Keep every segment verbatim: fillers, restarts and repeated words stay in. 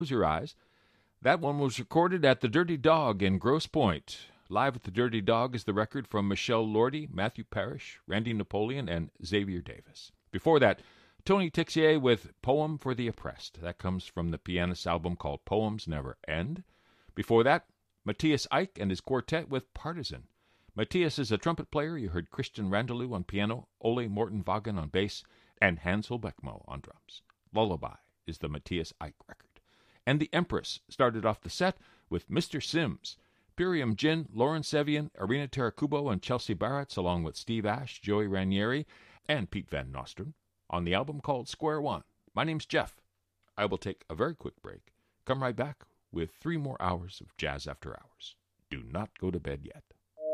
Close your eyes. That one was recorded at the Dirty Dog in Grosse Pointe. Live at the Dirty Dog is the record from Michelle Lordy, Matthew Parrish, Randy Napoleon, and Xavier Davis. Before that, Tony Tixier with Poem for the Oppressed. That comes from the pianist's album called Poems Never End. Before that, Matthias Eick and his quartet with Partisan. Matthias is a trumpet player. You heard Christian Randalou on piano, Ole Morten Vagen on bass, and Hansel Beckmo on drums. Lullaby is the Matthias Eick record. And the Empress started off the set with Mister Sims. Purium Gin, Lauren Sevian, Irina Tarakubo, and Chelsea Barretts, along with Steve Ash, Joey Ranieri, and Pete Van Nostrand, on the album called Square One. My name's Jeff. I will take a very quick break. Come right back with three more hours of Jazz After Hours. Do not go to bed yet.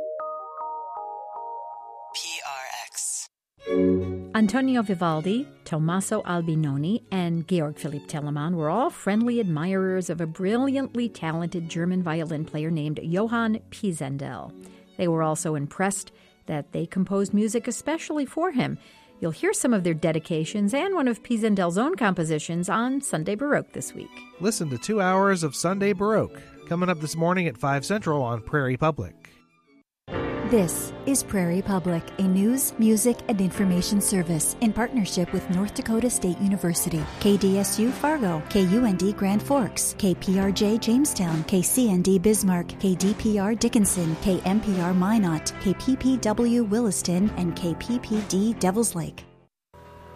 P R X. Antonio Vivaldi, Tommaso Albinoni, and Georg Philipp Telemann were all friendly admirers of a brilliantly talented German violin player named Johann Pisendel. They were also impressed that they composed music especially for him. You'll hear some of their dedications and one of Pisendel's own compositions on Sunday Baroque this week. Listen to two hours of Sunday Baroque, coming up this morning at five Central on Prairie Public. This is Prairie Public, a news, music, and information service in partnership with North Dakota State University, K D S U Fargo, K U N D Grand Forks, K P R J Jamestown, K C N D Bismarck, K D P R Dickinson, K M P R Minot, K P P W Williston, and K P P D Devils Lake.